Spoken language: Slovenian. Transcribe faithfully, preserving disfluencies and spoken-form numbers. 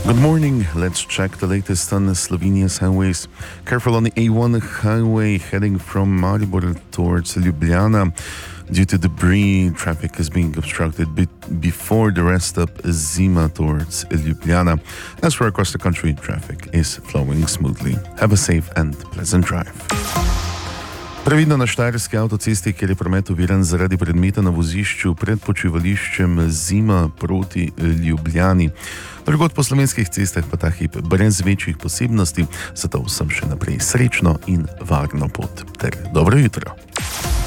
Good morning. Let's check the latest on Slovenia's highways. Careful on the A one highway heading from Maribor towards Ljubljana. Due to debris, traffic is being obstructed be- before the rest stop Zima towards Ljubljana. As for across the country, traffic is flowing smoothly. Have a safe and pleasant drive. Previdno na Štajerski avtocesti, kjer je promet oviran zaradi predmeta na vozišču pred počivališčem Zima proti Ljubljani. Drugod po slovenskih cestah pa ta hip brez večjih posebnosti, zato vsem še naprej srečno in varno pot ter dobro jutro.